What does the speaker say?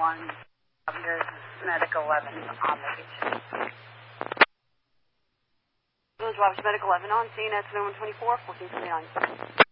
There's Medic 11 on location. Village Office Medic 11 on scene at 124, 1429.